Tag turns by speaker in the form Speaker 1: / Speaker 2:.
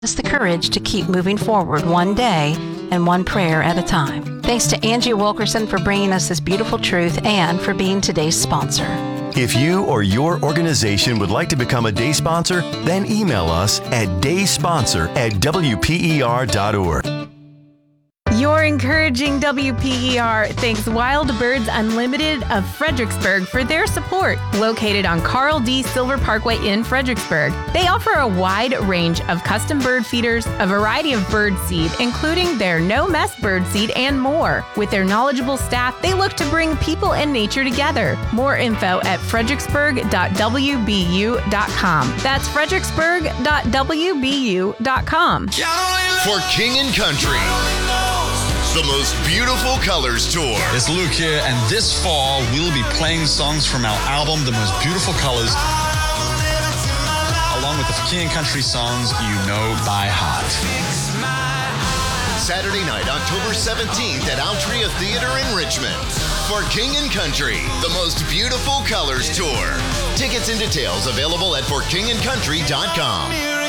Speaker 1: us the courage to keep moving forward one day and one prayer at a time. Thanks to Angie Wilkerson for bringing us this beautiful truth and for being today's sponsor.
Speaker 2: If you or your organization would like to become a day sponsor, then email us at daysponsor@wper.org.
Speaker 3: Your encouraging WPER thanks Wild Birds Unlimited of Fredericksburg for their support. Located on Carl D. Silver Parkway in Fredericksburg, they offer a wide range of custom bird feeders, a variety of bird seed, including their no-mess bird seed and more. With their knowledgeable staff, they look to bring people and nature together. More info at fredericksburg.wbu.com. That's fredericksburg.wbu.com.
Speaker 4: For King and Country, the most beautiful colors tour.
Speaker 5: It's Luke here, and this fall we'll be playing songs from our album, The Most Beautiful Colors, along with the King and Country songs you know by heart.
Speaker 4: Saturday night, October 17th at Altria Theater in Richmond. For King and Country, The Most Beautiful Colors tour. Tickets and details available at forkingandcountry.com.